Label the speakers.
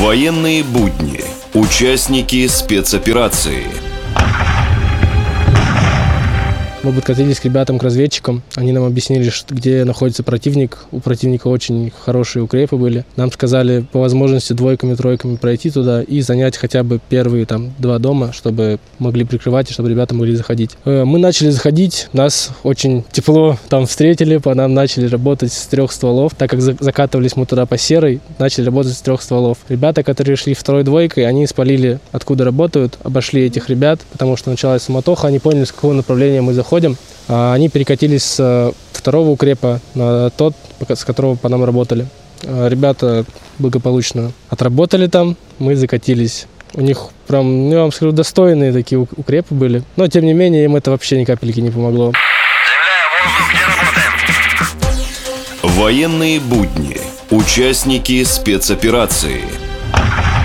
Speaker 1: Военные будни. Участники спецоперации.
Speaker 2: Мы подкатились к ребятам, к разведчикам. Они нам объяснили, где находится противник. У противника очень хорошие укрепы были. Нам сказали по возможности двойками, тройками пройти туда и занять хотя бы первые 2 дома, чтобы могли прикрывать и чтобы ребята могли заходить. Мы начали заходить, нас очень тепло там встретили, по нам начали работать с 3 стволов. Так как закатывались мы туда по серой, начали работать с 3 стволов. Ребята, которые шли второй двойкой, они спалили, откуда работают, обошли этих ребят, потому что началась суматоха, они поняли, с какого направления мы заходим. Они перекатились с 2-го укрепа на тот, с которого по нам работали. Ребята благополучно отработали там, мы закатились. У них прям, я вам скажу, достойные такие укрепы были. Но, тем не менее, им это вообще ни капельки не помогло.
Speaker 1: Военные будни. Участники спецоперации.